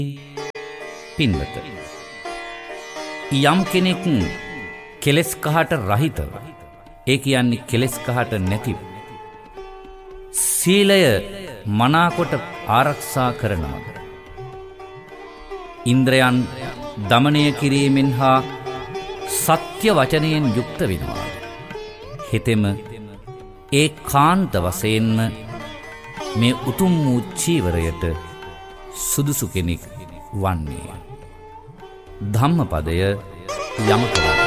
පින්වත, යම් කෙනෙක් කෙලෙස් කහට රහිතව, ඒ කියන්නේ කෙලෙස් කහට නැතිව සීලය මනාකොට ආරක්ෂා කරනවද, ඉන්ද්‍රයන් දමනය කිරීමෙන් හා සත්‍ය වචනයෙන් යුක්ත වෙනවා, හෙතෙම ඒ කාන්ත වශයෙන්ම මේ උතුම් වූ චීවරයට සුදුසු කෙනෙක් වන්නේ. ධම්මපදය යමක